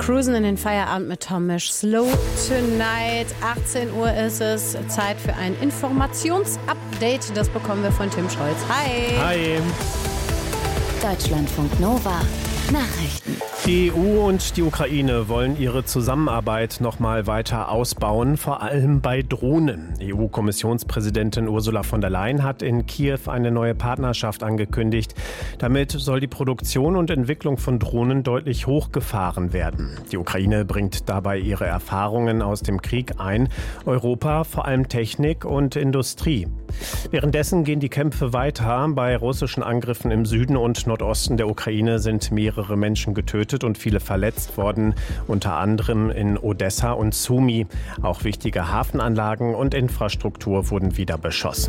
cruisen in den Feierabend mit Tom Misch. Slow Tonight. 18 Uhr ist es. Zeit für ein Informationsupdate. Das bekommen wir von Tim Scholz. Hi. Hi. Deutschlandfunk Nova. Nachrichten. Die EU und die Ukraine wollen ihre Zusammenarbeit noch mal weiter ausbauen, vor allem bei Drohnen. EU-Kommissionspräsidentin Ursula von der Leyen hat in Kiew eine neue Partnerschaft angekündigt. Damit soll die Produktion und Entwicklung von Drohnen deutlich hochgefahren werden. Die Ukraine bringt dabei ihre Erfahrungen aus dem Krieg ein, Europa vor allem Technik und Industrie. Währenddessen gehen die Kämpfe weiter. Bei russischen Angriffen im Süden und Nordosten der Ukraine sind mehrere Menschen getötet und viele verletzt worden, unter anderem in Odessa und Sumy. Auch wichtige Hafenanlagen und Infrastruktur wurden wieder beschossen.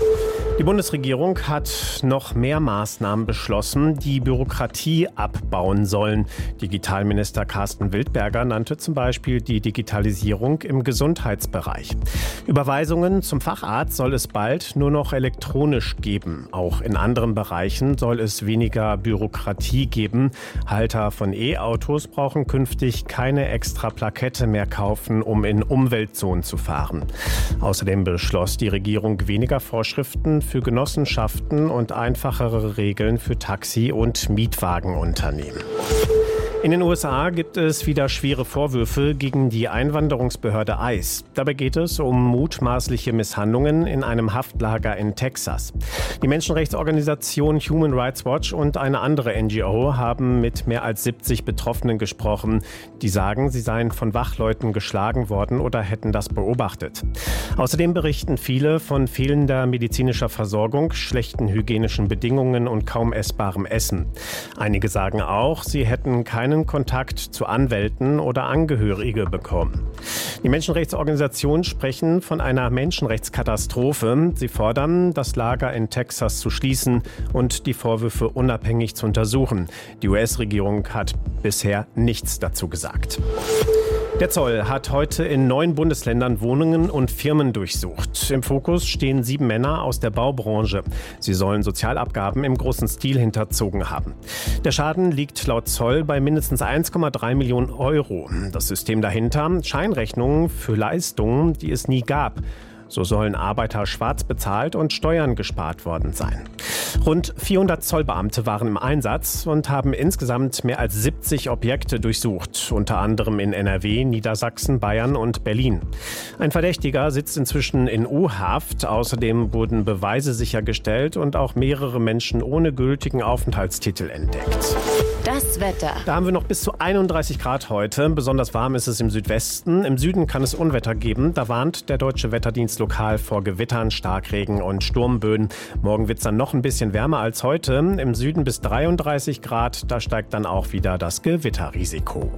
Die Bundesregierung hat noch mehr Maßnahmen beschlossen, die Bürokratie abbauen sollen. Digitalminister Carsten Wildberger nannte zum Beispiel die Digitalisierung im Gesundheitsbereich. Überweisungen zum Facharzt soll es bald nur noch elektronisch geben. Auch in anderen Bereichen soll es weniger Bürokratie geben. Halter von E-Autos brauchen künftig keine extra Plakette mehr kaufen, um in Umweltzonen zu fahren. Außerdem beschloss die Regierung weniger Vorschriften für Genossenschaften und einfachere Regeln für Taxi- und Mietwagenunternehmen. In den USA gibt es wieder schwere Vorwürfe gegen die Einwanderungsbehörde ICE. Dabei geht es um mutmaßliche Misshandlungen in einem Haftlager in Texas. Die Menschenrechtsorganisation Human Rights Watch und eine andere NGO haben mit mehr als 70 Betroffenen gesprochen. Die sagen, sie seien von Wachleuten geschlagen worden oder hätten das beobachtet. Außerdem berichten viele von fehlender medizinischer Versorgung, schlechten hygienischen Bedingungen und kaum essbarem Essen. Einige sagen auch, sie hätten keinen Kontakt zu Anwälten oder Angehörige bekommen. Die Menschenrechtsorganisationen sprechen von einer Menschenrechtskatastrophe. Sie fordern, das Lager in Texas zu schließen und die Vorwürfe unabhängig zu untersuchen. Die US-Regierung hat bisher nichts dazu gesagt. Der Zoll hat heute in 9 Bundesländern Wohnungen und Firmen durchsucht. Im Fokus stehen 7 Männer aus der Baubranche. Sie sollen Sozialabgaben im großen Stil hinterzogen haben. Der Schaden liegt laut Zoll bei mindestens 1,3 Millionen Euro. Das System dahinter: Scheinrechnungen für Leistungen, die es nie gab. So sollen Arbeiter schwarz bezahlt und Steuern gespart worden sein. Rund 400 Zollbeamte waren im Einsatz und haben insgesamt mehr als 70 Objekte durchsucht, unter anderem in NRW, Niedersachsen, Bayern und Berlin. Ein Verdächtiger sitzt inzwischen in U-Haft. Außerdem wurden Beweise sichergestellt und auch mehrere Menschen ohne gültigen Aufenthaltstitel entdeckt. Das Wetter. Da haben wir noch bis zu 31 Grad heute. Besonders warm ist es im Südwesten. Im Süden kann es Unwetter geben. Da warnt der Deutsche Wetterdienst lokal vor Gewittern, Starkregen und Sturmböen. Morgen wird es dann noch ein bisschen wärmer als heute. Im Süden bis 33 Grad. Da steigt dann auch wieder das Gewitterrisiko.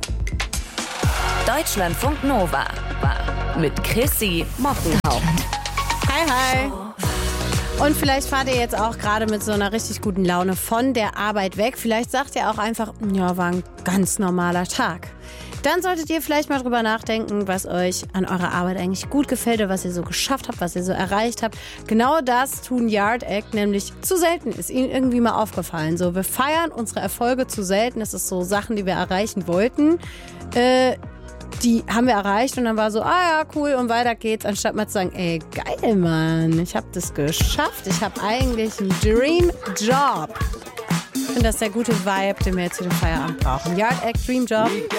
Deutschlandfunk Nova. Mit Chrissy Mottenhaupt. Hi, hi. Und vielleicht fahrt ihr jetzt auch gerade mit so einer richtig guten Laune von der Arbeit weg. Vielleicht sagt ihr auch einfach, ja, war ein ganz normaler Tag. Dann solltet ihr vielleicht mal drüber nachdenken, was euch an eurer Arbeit eigentlich gut gefällt oder was ihr so geschafft habt, was ihr so erreicht habt. Genau das tun Yard Act, nämlich zu selten. Ist ihnen irgendwie mal aufgefallen. So, wir feiern unsere Erfolge zu selten. Das ist so Sachen, die wir erreichen wollten. Die haben wir erreicht und dann war so, ja, cool und weiter geht's, anstatt mal zu sagen, ey, geil, Mann, ich habe das geschafft, ich habe eigentlich einen Dream Job. Ich finde, das ist der gute Vibe, den wir jetzt für den Feierabend brauchen. Yard Act, Dream Job.